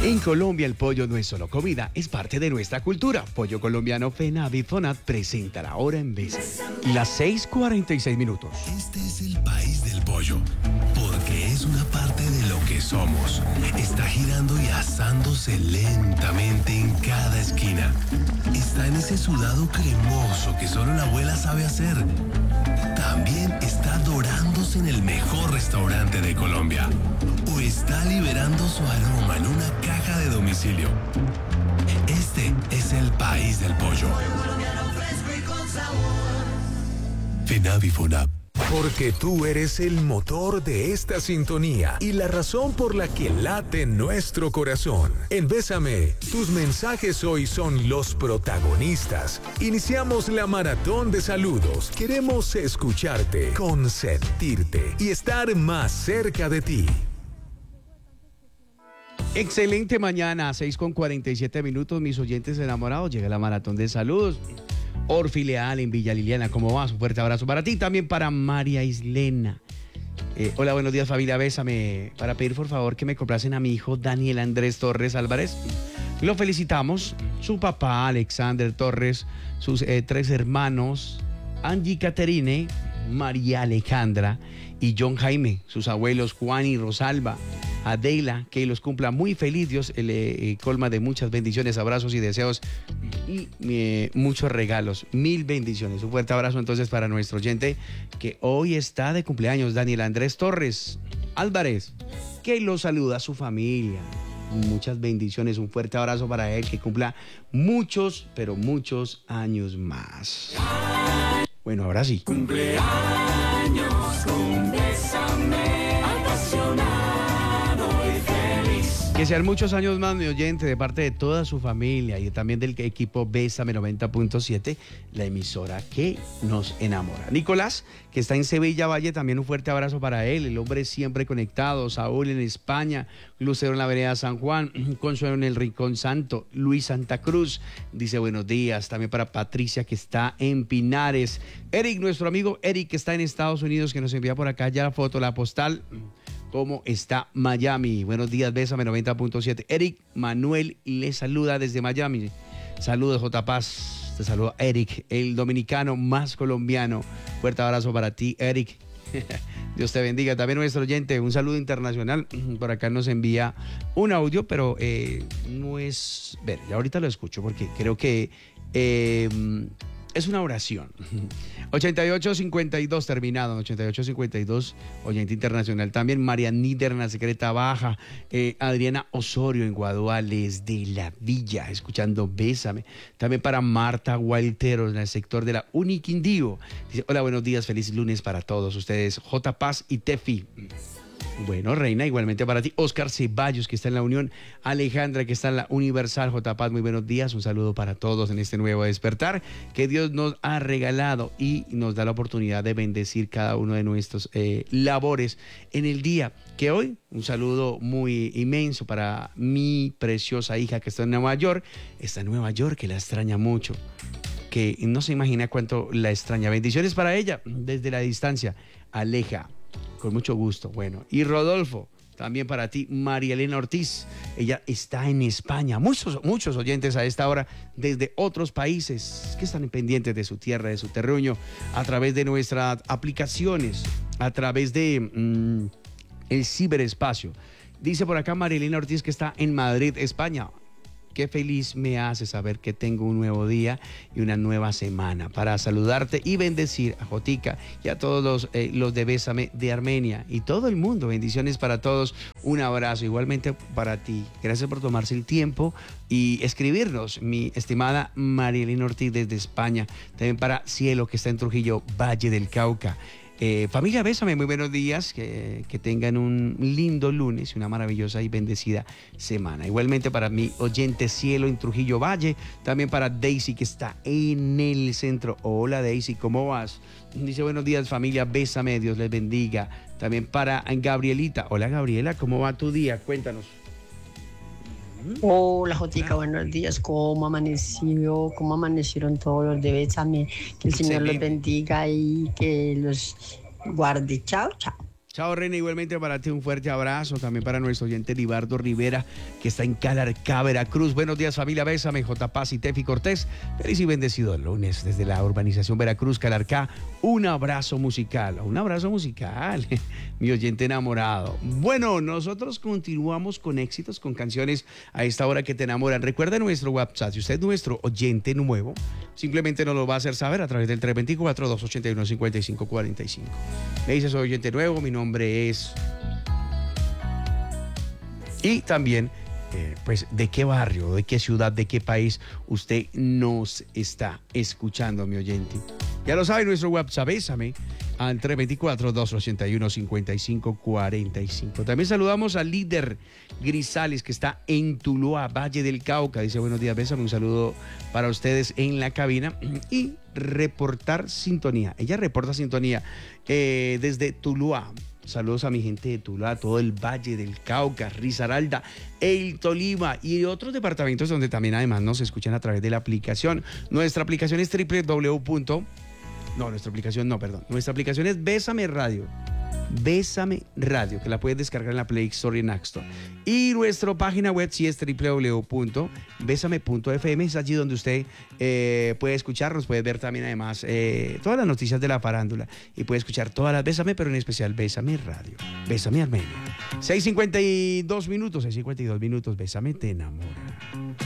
En Colombia el pollo no es solo comida, es parte de nuestra cultura. Pollo colombiano FENAVI FONAT presenta la hora en Bésame. Las 6:46 minutos. Este es el país del pollo, porque es una parte de lo que somos. Está girando y asándose lentamente en cada esquina. Está en ese sudado cremoso que solo la abuela sabe hacer. También está dorándose en el mejor restaurante de Colombia. O está liberando su aroma en una caja de domicilio. Este es el país del pollo. FENAVI FONAP. Porque tú eres el motor de esta sintonía y la razón por la que late nuestro corazón. En Bésame, tus mensajes hoy son los protagonistas. Iniciamos la maratón de saludos. Queremos escucharte, consentirte y estar más cerca de ti. Excelente mañana, 6:47 minutos, mis oyentes enamorados. Llega la maratón de saludos. Orfi Leal en Villa Liliana, ¿cómo vas? Un fuerte abrazo para ti, también para María Islena. Hola, buenos días, familia, Bésame. Para pedir, por favor, que me complacen a mi hijo Daniel Andrés Torres Álvarez. Lo felicitamos, su papá Alexander Torres, sus 3 hermanos, Angie Caterine, María Alejandra y John Jaime, sus abuelos Juan y Rosalba. Adela, que los cumpla muy feliz, Dios le colma de muchas bendiciones, abrazos y deseos y muchos regalos, 1000 bendiciones. Un fuerte abrazo entonces para nuestro oyente que hoy está de cumpleaños, Daniel Andrés Torres Álvarez, que lo saluda a su familia. Muchas bendiciones, un fuerte abrazo para él, que cumpla muchos, pero muchos años más. Bueno, ahora sí. Cumpleaños con Bésame, apasionado. Que sean muchos años más, mi oyente, de parte de toda su familia y también del equipo Bésame 90.7, la emisora que nos enamora. Nicolás, que está en Sevilla Valle, también un fuerte abrazo para él, el hombre siempre conectado. Saúl en España, Lucero en la vereda San Juan, Consuelo en el Rincón Santo, Luis Santa Cruz, dice buenos días. También para Patricia, que está en Pinares. Eric, nuestro amigo Eric, que está en Estados Unidos, que nos envía por acá ya la foto, la postal. ¿Cómo está Miami? Buenos días, Bésame 90.7. Eric Manuel le saluda desde Miami. Saludos, J. Paz. Te saluda Eric, el dominicano más colombiano. Fuerte abrazo para ti, Eric. Dios te bendiga. También nuestro oyente, un saludo internacional. Por acá nos envía un audio, pero no es... Ver, ya ahorita lo escucho porque creo que... es una oración. 8852 terminado, 8852, oyente internacional. También María Nider en la Secreta Baja, Adriana Osorio en Guaduales de la Villa, escuchando Bésame. También para Marta Gualteros en el sector de la Uniquindío. Dice, hola, buenos días, feliz lunes para todos ustedes. J. Paz y Tefi. Bueno, Reina, igualmente para ti. Oscar Ceballos, que está en la Unión. Alejandra, que está en la Universal. J. Paz, muy buenos días. Un saludo para todos en este nuevo despertar que Dios nos ha regalado y nos da la oportunidad de bendecir cada uno de nuestros labores en el día. Que hoy, un saludo muy inmenso para mi preciosa hija que está en Nueva York. Está en Nueva York, que la extraña mucho, que no se imagina cuánto la extraña. Bendiciones para ella desde la distancia. Aleja. Con mucho gusto. Bueno, y Rodolfo, también para ti, María Elena Ortiz. Ella está en España. Muchos oyentes a esta hora desde otros países que están pendientes de su tierra, de su terruño, a través de nuestras aplicaciones, a través de el ciberespacio. Dice por acá María Elena Ortiz que está en Madrid, España. Qué feliz me hace saber que tengo un nuevo día y una nueva semana para saludarte y bendecir a Jotica y a todos los de Bésame de Armenia y todo el mundo. Bendiciones para todos. Un abrazo igualmente para ti. Gracias por tomarse el tiempo y escribirnos, mi estimada Marielina Ortiz desde España. También para Cielo, que está en Trujillo, Valle del Cauca. Familia Bésame, muy buenos días, que tengan un lindo lunes y una maravillosa y bendecida semana. Igualmente para mi oyente Cielo en Trujillo Valle, también para Daisy, que está en el centro. Hola Daisy, ¿cómo vas? Dice buenos días familia Bésame, Dios les bendiga. También para Gabrielita. Hola Gabriela, ¿cómo va tu día? Cuéntanos. Hola Jotica, buenos días. ¿Cómo amaneció? ¿Cómo amanecieron todos los de Bésame? Que el Señor los bendiga y que los guarde. Chao, chao. Chao, Reina, igualmente para ti un fuerte abrazo, también para nuestro oyente Libardo Rivera, que está en Calarcá, Veracruz. Buenos días, familia Bésame, J. Paz y Tefi Cortés. Feliz y bendecido el lunes desde la urbanización Veracruz, Calarcá. Un abrazo musical, mi oyente enamorado. Bueno, nosotros continuamos con éxitos, con canciones a esta hora que te enamoran. Recuerda nuestro WhatsApp, si usted es nuestro oyente nuevo, simplemente nos lo va a hacer saber a través del 324-281-5545. Me dice, soy oyente nuevo, mi nombre es... Y también, pues, de qué barrio, de qué ciudad, de qué país usted nos está escuchando, mi oyente. Ya lo sabe, nuestro WhatsApp, Bésame, al 324-281-5545. También saludamos al líder Grisales, que está en Tuluá, Valle del Cauca. Dice, buenos días, Bésame, un saludo para ustedes en la cabina. Y reportar sintonía. Ella reporta sintonía desde Tuluá. Saludos a mi gente de Tuluá, todo el Valle del Cauca, Risaralda, El Tolima y otros departamentos donde también además nos escuchan a través de la aplicación. Nuestra aplicación es nuestra aplicación es Bésame Radio. Bésame Radio, que la puedes descargar en la Play Store y en App Store. Y nuestra página web sí es www.besame.fm. Es allí donde usted puede escucharnos, puede ver también además todas las noticias de la farándula y puede escuchar todas las Bésame, pero en especial Bésame Radio. Bésame Armenia. 6:52 minutos, Bésame te enamora.